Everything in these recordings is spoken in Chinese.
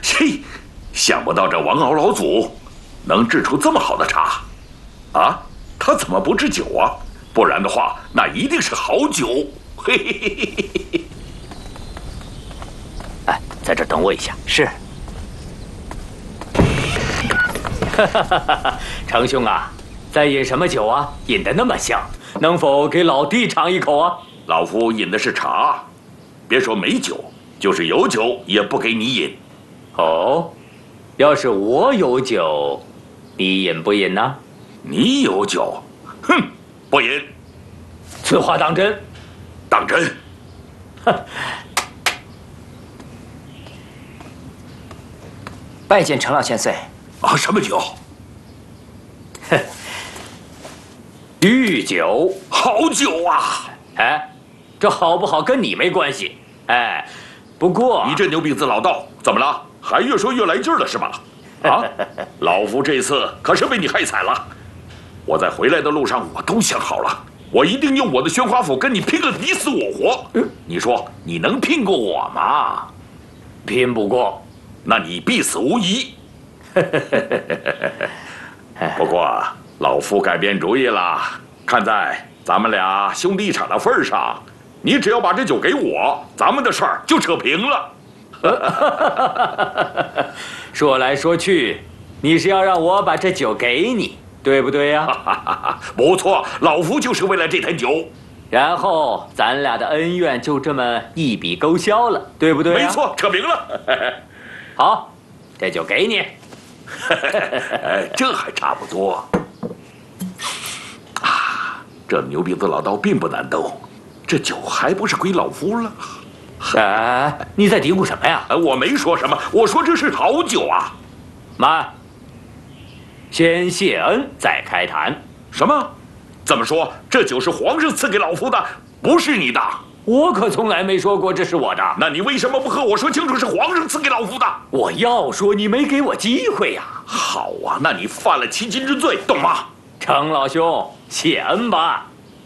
嘿，想不到这王敖老祖能制出这么好的茶，啊，他怎么不制酒啊？不然的话，那一定是好酒。嘿嘿嘿嘿嘿。 哎，在这等我一下。是。哈哈哈哈！程兄啊，在饮什么酒啊？饮得那么香，能否给老弟尝一口啊？ 老夫饮的是茶，别说没酒，就是有酒也不给你饮。 哦，要是我有酒，你饮不饮呢？ 你有酒，哼，不饮。 此话当真？ 当真。 拜见程老千岁。 啊，什么酒？ 哼，御酒， 好酒啊！ 哎，这好不好跟你没关系。哎，不过你这牛鼻子老道，怎么了？还越说越来劲儿了是吧？啊，老夫这次可是被你害惨了。我在回来的路上，我都想好了，我一定用我的宣花斧跟你拼个你死我活。你说你能拼过我吗？ 拼不过， 那你必死无疑。不过老夫改变主意了，看在咱们俩兄弟一场的份上，你只要把这酒给我，咱们的事儿就扯平了。 说来说去，你是要让我把这酒给你，对不对呀？ 不错，老夫就是为了这坛酒。 然后咱俩的恩怨就这么一笔勾销了，对不对？ 没错，扯平了。 好，这酒给你。 这还差不多。啊，这牛鼻子老道并不难斗，这酒还不是归老夫了？ 你在嘀咕什么呀？ 我没说什么，我说这是好酒啊。 慢，先谢恩再开谈。 什么？怎么说？这酒是皇上赐给老夫的，不是你的？ 我可从来没说过这是我的。 那你为什么不和我说清楚是皇上赐给老夫的？ 我要说，你没给我机会呀。 好啊，那你犯了欺君之罪，懂吗？ 程老兄，谢恩吧。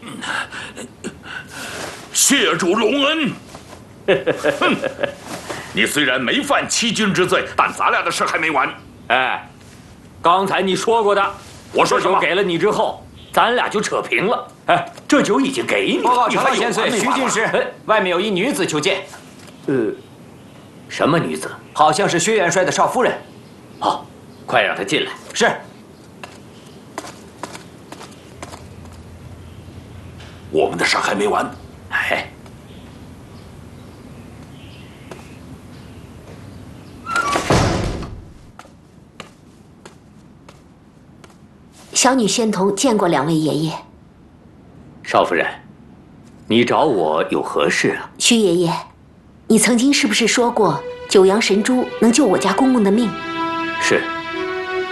谢主隆恩。哼，你虽然没犯欺君之罪，但咱俩的事还没完。 哎，刚才你说过的， 我说什么？ 给了你之后，咱俩就扯平了。哎，这酒已经给你。 报告程老千岁，徐进士，外面有一女子求见。 什么女子？ 好像是薛元帅的少夫人。 好，快让她进来。 是。 我们的事还没完。 哎。 小女仙童见过两位爷爷。 少夫人，你找我有何事啊？ 徐爷爷，你曾经是不是说过九阳神珠能救我家公公的命？ 是。